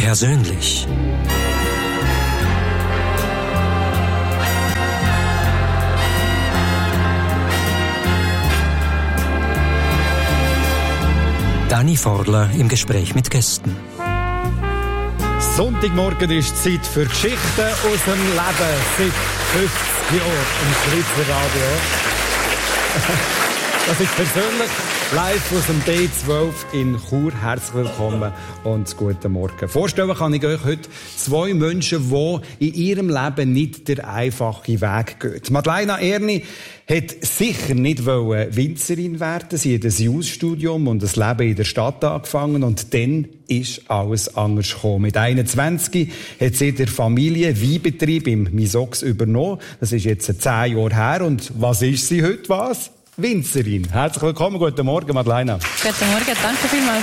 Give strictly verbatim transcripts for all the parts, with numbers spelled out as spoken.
Persönlich. Dani Forler im Gespräch mit Gästen. Sonntagmorgen ist Zeit für Geschichten aus dem Leben seit fünfzig Jahren im Schweizer Radio. Das ist persönlich live aus dem D zwölf in Chur. Herzlich willkommen und guten Morgen. Vorstellen kann ich euch heute zwei Menschen, die in ihrem Leben nicht den einfachen Weg gehen. Madeleine Erni hat sicher nicht Winzerin werden. Sie hat ein Jus-Studium und ein Leben in der Stadt angefangen und dann ist alles anders gekommen. Mit einundzwanzig hat sie der Familie Weinbetrieb im Misox übernommen. Das ist jetzt zehn Jahre her. Und was ist sie heute? Was? Winzerin. Herzlich willkommen. Guten Morgen, Madeleine. Guten Morgen. Danke vielmals.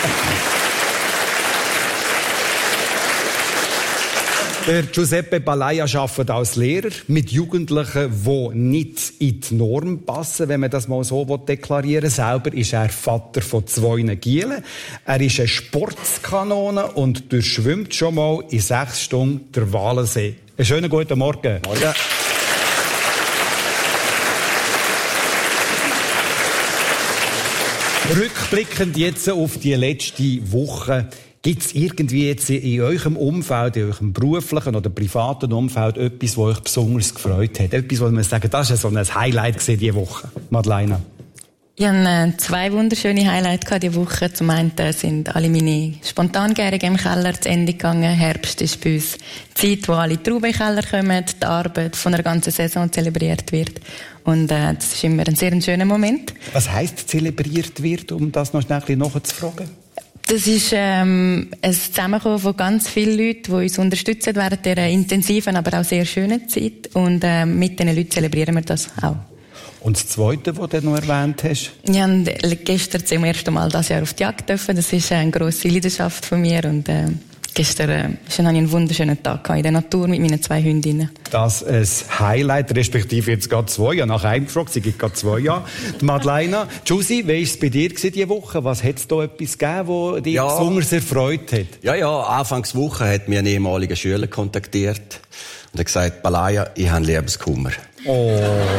Der Giuseppe Balaya arbeitet als Lehrer mit Jugendlichen, die nicht in die Norm passen, wenn man das mal so deklarieren will. Selber ist er Vater von zwei Gielen. Er ist eine Sportskanone und durchschwimmt schon mal in sechs Stunden der Walensee. Einen schönen guten Morgen. Morgen. Rückblickend jetzt auf die letzte Woche. Gibt es irgendwie jetzt in eurem Umfeld, in eurem beruflichen oder privaten Umfeld etwas, was euch besonders gefreut hat? Etwas, wo man sagen, das war so ein Highlight diese Woche. Madeleine? Ich hatte zwei wunderschöne Highlights diese Woche. Zum einen sind alle meine Spontangärungen im Keller zu Ende gegangen. Herbst ist bei uns die Zeit, wo alle Trauben in den Keller kommen, die Arbeit von der ganzen Saison zelebriert wird. Und äh, das ist immer ein sehr schöner Moment. Was heisst zelebriert wird, um das noch schnell nachzufragen? Das ist ähm, ein Zusammenkommen von ganz vielen Leuten, die uns unterstützen während dieser intensiven, aber auch sehr schönen Zeit. Und äh, mit diesen Leuten zelebrieren wir das auch. Und das Zweite, was du noch erwähnt hast? Ich durfte gestern zum ersten Mal dieses Jahr auf die Jagd dürfen. Das ist eine grosse Leidenschaft von mir. Und äh, gestern äh, hatte ich einen wunderschönen Tag in der Natur mit meinen zwei Hündinnen. Das ist ein Highlight, respektive jetzt gerade zwei. Ich habe nach einem gefragt, sie gibt gerade zwei Jahre. Die Madeleine, Giussi, wie war es bei dir diese Woche? Was hat es da etwas gegeben, das dich ja. besonders erfreut hat? Ja, ja, Anfangswoche hat mir ein ehemaliger Schüler kontaktiert und hat gesagt, Balaya, ich habe Liebeskummer. Oh.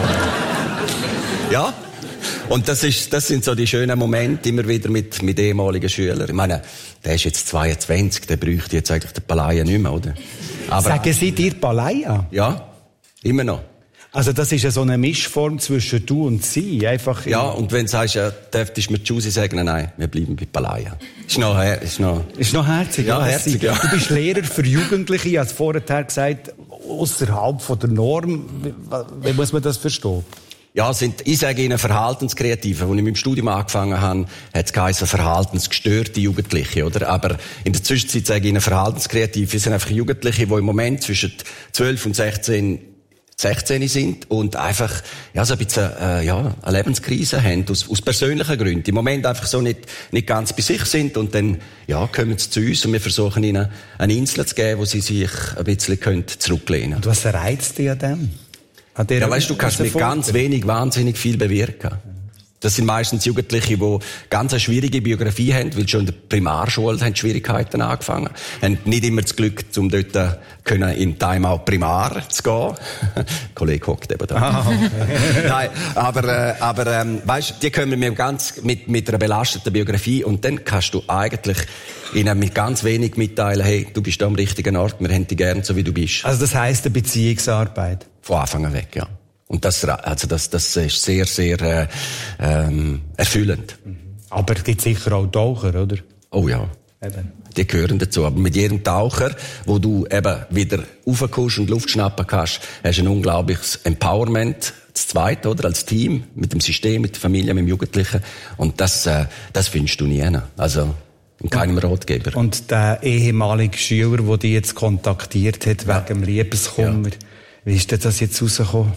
Ja, und das, ist, das sind so die schönen Momente, immer wieder mit, mit ehemaligen Schülern. Ich meine, der ist jetzt zweiundzwanzig, der bräuchte jetzt eigentlich den Balaya nicht mehr, oder? Aber sagen Sie dir Balaya? Ja, immer noch. Also das ist ja so eine Mischform zwischen du und sie, einfach. Ja, und wenn du sagst, ja, dürftest du mir Giussi sagen, nein, wir bleiben bei Balaya. Ist noch, ist noch, ist noch herzig. Ja, herzig, ja. Du bist Lehrer für Jugendliche, ich habe es vorher gesagt, außerhalb von der Norm. Wie muss man das verstehen? Ja, sind, ich sage Ihnen Verhaltenskreative. Als ich mit dem Studium angefangen habe, hat es geheißen verhaltensgestörte Jugendliche, oder? Aber in der Zwischenzeit sage ich Ihnen Verhaltenskreative. Es sind einfach Jugendliche, die im Moment zwischen zwölf und sechzehn, sechzehn sind und einfach, ja, so ein bisschen, äh, ja, eine Lebenskrise haben, aus, aus persönlichen Gründen. Im Moment einfach so nicht, nicht ganz bei sich sind und dann, ja, kommen sie zu uns und wir versuchen ihnen eine Insel zu geben, wo sie sich ein bisschen zurücklehnen können. Und was reizt dich an dem? Ja, weißt du, du kannst mit ganz wenig wahnsinnig viel bewirken. Das sind meistens Jugendliche, die ganz eine schwierige Biografie haben, weil schon in der Primarschule haben Schwierigkeiten angefangen. Haben nicht immer das Glück, um dort können in Timeout Primar zu gehen. Der Kollege hockt eben da. Ah, okay. Nein, aber, äh, aber ähm, weißt, die kommen mit, ganz, mit, mit einer belasteten Biografie und dann kannst du eigentlich ihnen mit ganz wenig mitteilen, hey, du bist da am richtigen Ort, wir haben dich gern, so wie du bist. Also das heisst eine Beziehungsarbeit? Von Anfang an weg, ja. Und das, also das, das ist sehr, sehr äh, ähm, erfüllend. Aber es gibt sicher auch Taucher, oder? Oh ja. Eben. Die gehören dazu. Aber mit jedem Taucher, wo du eben wieder raufkommst und Luft schnappen kannst, hast du ein unglaubliches Empowerment. Das Zweite, oder? Als Team, mit dem System, mit der Familie, mit dem Jugendlichen. Und das, äh, das findest du nie. Also, in keinem Ratgeber. Und der ehemalige Schüler, der dich jetzt kontaktiert hat, ja. wegen dem Liebeskummer, ja. wie ist denn das jetzt rausgekommen?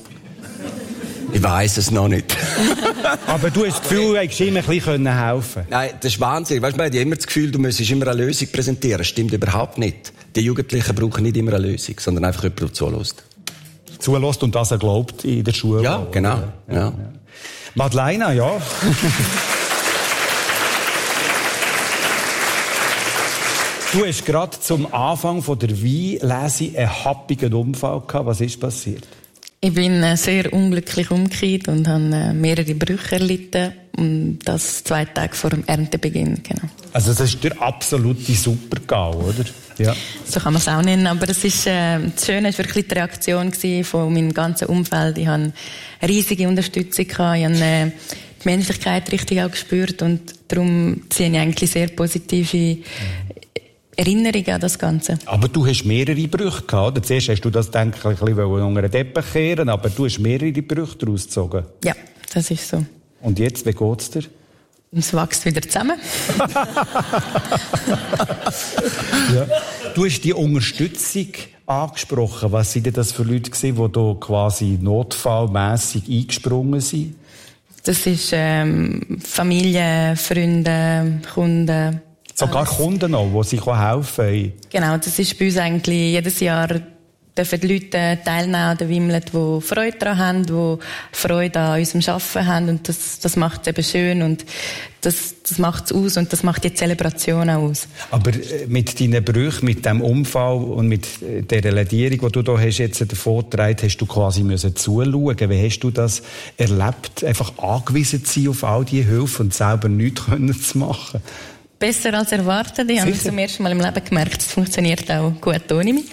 Ich weiss es noch nicht. Aber du hast das Gefühl, du hättest ihm ein bisschen helfen können? Nein, das ist Wahnsinn. Weißt du, man hat ja immer das Gefühl, du müsstest immer eine Lösung präsentieren. Das stimmt überhaupt nicht. Die Jugendlichen brauchen nicht immer eine Lösung, sondern einfach jemanden, der zulässt. Zulässt und das er glaubt in der Schule. Ja, auch, genau. Ja. Ja. Madeleine, ja. Du hast gerade zum Anfang von der Weinlese einen happigen Unfall gehabt. Was ist passiert? Ich bin sehr unglücklich umgekehrt und habe mehrere Brüche erlitten. Und das zwei Tage vor dem Erntebeginn. Genau. Also das ist der absolute Super-GAU, oder? Ja. So kann man es auch nennen. Aber das, ist, äh, das Schöne war wirklich die Reaktion von meinem ganzen Umfeld. Ich hatte riesige Unterstützung gehabt. Ich habe äh, die Menschlichkeit richtig auch gespürt. Und darum ziehe ich eigentlich sehr positive Erinnerungen an das Ganze. Aber du hast mehrere Brüche gehabt, oder? Zuerst hast du das, denke ich, ein bisschen unter den Teppich kehren, aber du hast mehrere Brüche daraus gezogen. Ja, das ist so. Und jetzt, wie geht's dir? Es wächst wieder zusammen. Ja. Du hast die Unterstützung angesprochen. Was waren das für Leute, die da quasi notfallmässig eingesprungen sind? Das ist ähm, Familie, Freunde, Kunden. Sogar alles. Kunden noch, die sich helfen können. Genau, das ist bei uns eigentlich jedes Jahr dürfen die Leute teilnehmen an der Wimlet, die Freude daran haben, die Freude an unserem Arbeiten haben. Und das, das macht es eben schön und das, das macht es aus und das macht die Zelebration auch aus. Aber mit deinen Brüchen, mit dem Unfall und mit der Ledierung, die du da hast jetzt davon getragen, hast du quasi müssen zuschauen. Wie hast du das erlebt? Einfach angewiesen zu sein auf all diese Hilfe und selber nichts können zu machen? Besser als erwartet. Ich habe es zum ersten Mal im Leben gemerkt, es funktioniert auch gut ohne mich.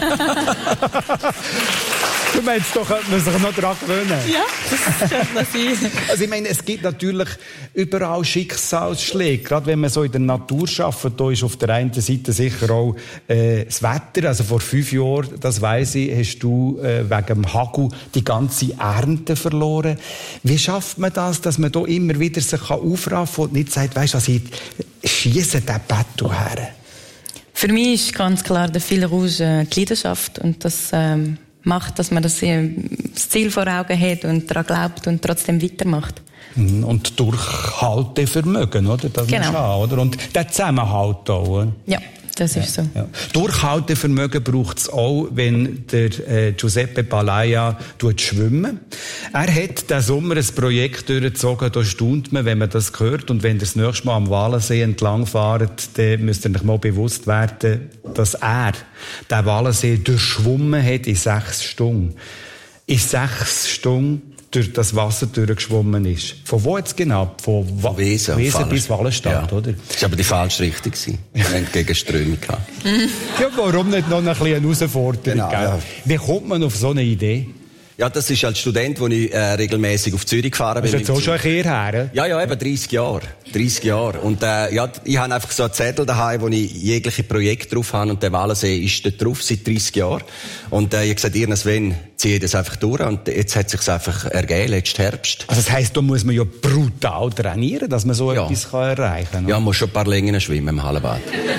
Du meinst doch, könnte man sich noch daran gewöhnen? Ja, das könnte man sein. Also ich meine, es gibt natürlich überall Schicksalsschläge. Gerade wenn man so in der Natur arbeitet, da ist auf der einen Seite sicher auch äh, das Wetter. Also vor fünf Jahren, das weiss ich, hast du äh, wegen dem Hagel die ganze Ernte verloren. Wie schafft man das, dass man da immer wieder sich aufraffen kann und nicht sagt, weisst du was, ich schiesse den Battle her? Für mich ist ganz klar der Fil Rouge äh, die Leidenschaft und das ähm, macht, dass man das, äh, das Ziel vor Augen hat und daran glaubt und trotzdem weitermacht. Und Durchhaltevermögen, oder? Das genau. Haben, oder? Und der Zusammenhalt auch, oder? Ja. Das ist so. Ja. Durchhaltevermögen braucht es auch, wenn der äh, Giuseppe Palaia schwimmen. Er hat diesen Sommer ein Projekt durchgezogen, da staunt man, wenn man das hört. Und wenn ihr das nächste Mal am Walensee entlang fahrt, dann müsst ihr euch mal bewusst werden, dass er den Walensee durchschwommen hat in sechs Stunden. In sechs Stunden durch das Wasser durchgeschwommen ist. Von wo jetzt genau? Von, Wa- Von Wesen, Wesen bis Wallenstadt, ja. Oder? Das war aber die falsche Richtung. Wir hatten Gegenströmung. Ja, warum nicht noch ein bisschen eine Herausforderung? Genau, ja. Wie kommt man auf so eine Idee? Ja, das ist als Student, wo ich äh, regelmäßig auf Zürich gefahren bin. Das ist jetzt auch schon ein Jahr her? Ja, ja, eben dreissig Jahre. dreissig Jahre. Und äh, ja, ich habe einfach so einen Zettel daheim, wo ich jegliche Projekte drauf habe und der Walensee ist dort drauf seit dreissig Jahren. Und äh, ich habe gesagt, ihr Sven, ziehe das einfach durch und jetzt hat es sich einfach ergeben, letzten Herbst. Also das heisst, da muss man ja brutal trainieren, dass man so ja. etwas kann erreichen kann. Ja, man muss schon ein paar Längen schwimmen im Hallenbad.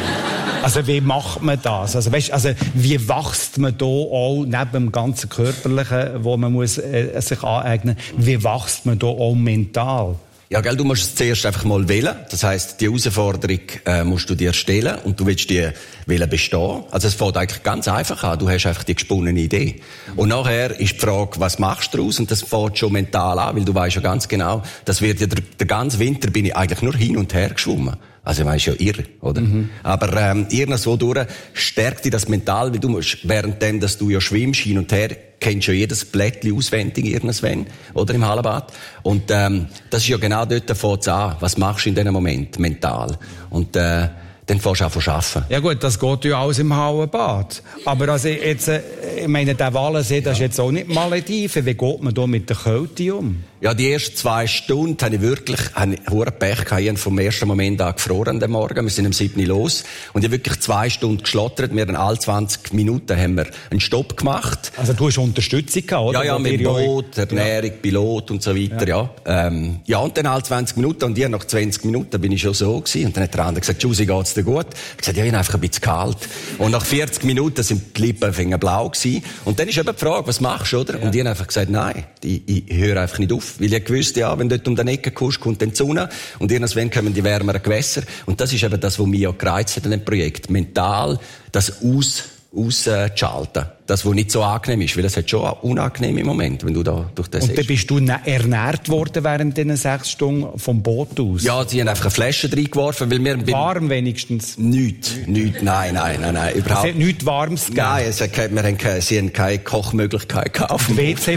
Also wie macht man das? Also, weißt, also wie wächst man da auch neben dem ganzen Körperlichen, wo man muss, äh, sich aneignen, wie wächst man da auch mental? Ja, gell, du musst es zuerst einfach mal wählen. Das heisst, die Herausforderung äh, musst du dir stellen und du willst die wählen bestehen. Also es fängt eigentlich ganz einfach an. Du hast einfach die gesponnene Idee. Und nachher ist die Frage, was machst du daraus? Und das fängt schon mental an, weil du weißt ja ganz genau, das wird ja der, der ganze Winter bin ich eigentlich nur hin und her geschwommen. Also ich meine, ist ja irre, oder? Mhm. Aber ähm, irgendwo durch stärkt dich das mental, weil du musst, währenddem, dass du ja schwimmst, hin und her, kennst du ja jedes Blättchen auswendig, irgendwann, oder im Hallenbad. Und ähm, das ist ja genau dort, da fängt's an. Was machst du in diesem Moment, mental? Und äh, dann fängst du an zu arbeiten. Ja gut, das geht ja alles im Hallenbad. Aber also jetzt, äh, ich meine, der Walensee, das ja. ist jetzt auch nicht Malediven. Wie geht man da mit der Kälte um? Ja, die ersten zwei Stunden habe ich wirklich, habe ich hohe Pech gehabt. Ich habe vom ersten Moment an gefroren am Morgen. Wir sind um sieben Uhr los. Und ich habe wirklich zwei Stunden geschlottert. Wir haben alle zwanzig Minuten haben wir einen Stopp gemacht. Also du hast Unterstützung gehabt, oder? Ja, ja, mit Boot, Ernährung, ja. Pilot und so weiter, ja. Ja, ähm, ja und dann alle zwanzig Minuten. Und ich nach zwanzig Minuten bin ich schon so gewesen. Und dann hat der andere gesagt, Giussi, geht's dir gut? Ich habe gesagt, ja, ich bin einfach ein bisschen kalt. Und nach vierzig Minuten sind die Lippen blau gewesen. Und dann ist eben die Frage, was machst du, oder? Ja. Und ich habe einfach gesagt, nein, ich, ich höre einfach nicht auf. Weil ich wusste, ja, wenn du dort um den Ecke kommst, kommt dann die Sonne und irgendwann kommen die wärmeren Gewässer. Und das ist eben das, was mich ja gereizt hat an dem Projekt. Mental, das auszuschalten. Das, was nicht so angenehm ist, weil es hat schon unangenehm im Moment, wenn du da durch das Und dann bist du ernährt worden während diesen sechs Stunden vom Boot aus? Ja, sie haben einfach eine Flasche reingeworfen, weil wir... Warm wenigstens? Nichts, nichts, nein, nein, nein, nein, überhaupt. Es hat nichts Warmes gegeben? Nein, es hat, wir haben keine, sie haben keine Kochmöglichkeit gehabt. W C